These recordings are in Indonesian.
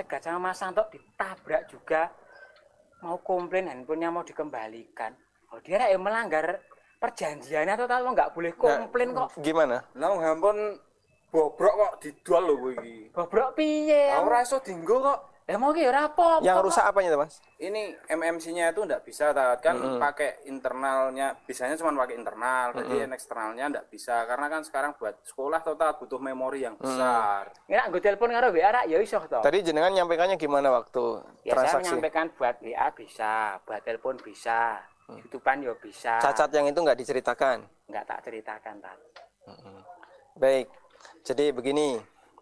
dicegat sama Mas Santo, ditabrak juga. Mau komplain handphonenya mau dikembalikan. Oh, dia ya melanggar perjanjiannya atau tahu nggak boleh komplain kok. Gimana? Lah handphone bobrok kok dijual lho kowe iki. Bobrok piye? Ora iso dienggo kok. Ya mau ki ora apa-apa. Yang rusak apanya tuh, Mas? Ini MMC-nya itu enggak bisa kan pakai internalnya, bisanya cuma pakai internal, jadi eksternalnya enggak bisa karena kan sekarang buat sekolah total butuh memori yang besar. Ngira nggo telepon karo WA ra ya iso to. Tadi jenengan nyampaikannya gimana waktu Ya transaksi? saya menyampaikan buat WA bisa, buat telepon bisa, YouTubean ya bisa. Cacat yang itu nggak diceritakan? Nggak tak ceritakan tadi. Baik, jadi begini,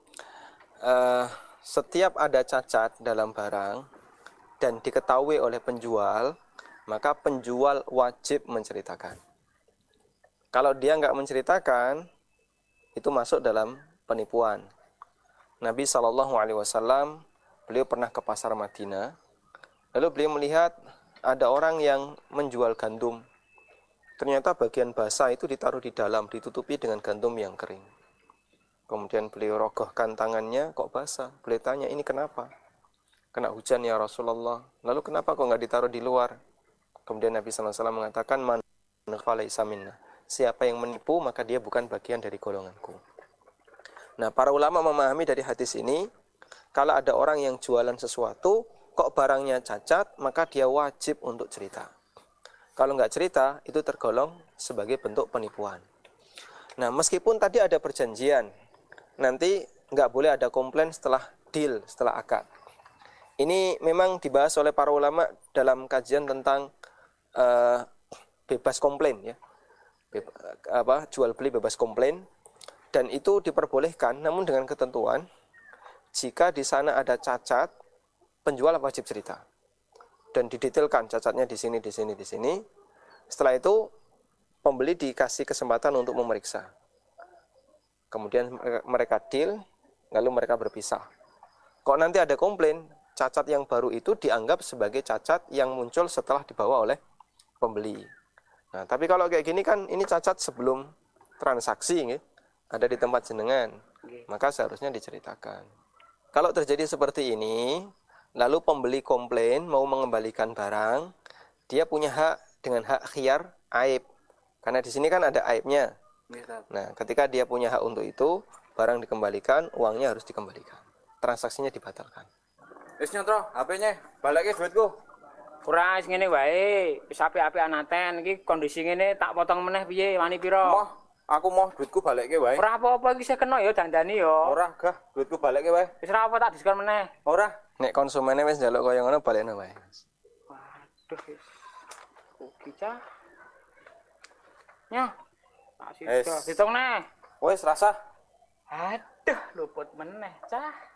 setiap ada cacat dalam barang dan diketahui oleh penjual, maka penjual wajib menceritakan. Kalau dia nggak menceritakan, itu masuk dalam penipuan. Nabi SAW, beliau pernah ke pasar Madinah, lalu beliau melihat ada orang yang menjual gandum. Ternyata bagian basah itu ditaruh di dalam, ditutupi dengan gandum yang kering. Kemudian beliau rogohkan tangannya, kok basah? Beliau tanya, ini kenapa? Kena hujan ya Rasulullah. Lalu kenapa kok nggak ditaruh di luar? Kemudian Nabi SAW mengatakan, man falaysa minna. Siapa yang menipu, maka dia bukan bagian dari golonganku. Nah, para ulama memahami dari hadis ini, kalau ada orang yang jualan sesuatu, kok barangnya cacat, maka dia wajib untuk cerita. Kalau nggak cerita, itu tergolong sebagai bentuk penipuan. Nah, meskipun tadi ada perjanjian, nanti nggak boleh ada komplain setelah deal, setelah akad. Ini memang dibahas oleh para ulama dalam kajian tentang bebas komplain, ya, jual beli bebas komplain, dan itu diperbolehkan, namun dengan ketentuan jika di sana ada cacat, penjual wajib cerita dan didetailkan cacatnya di sini, di sini, di sini. Setelah itu pembeli dikasih kesempatan untuk memeriksa. Kemudian mereka deal, lalu mereka berpisah. Kok nanti ada komplain, cacat yang baru itu dianggap sebagai cacat yang muncul setelah dibawa oleh pembeli. Nah, tapi kalau kayak gini kan ini cacat sebelum transaksi, ya, ada di tempat jenengan, maka seharusnya diceritakan. Kalau terjadi seperti ini, lalu pembeli komplain mau mengembalikan barang, dia punya hak dengan hak khiyar aib. Karena di sini kan ada aibnya. Nah, ketika dia punya hak untuk itu, barang dikembalikan, uangnya harus dikembalikan. Transaksinya dibatalkan. Wis nyotro HP-nya, balikke duitku. Ora wis ngene wae, wis apik-apik anaten iki kondisi ngene tak potong meneh piye wani pira? Moh, aku mau duitku balikke wae. Ora apa-apa iki saya kena ya dandani ya. Ora, gah, duitku balikke wae. Wis ora apa tak diskon meneh. Ora. Nek konsumennya wis njaluk kaya ngono balekno wae. Waduh wis. Rugi cah. Nyoh. Tak Wis. sida. Hitung neh. Wis rasa. Aduh, luput meneh cah.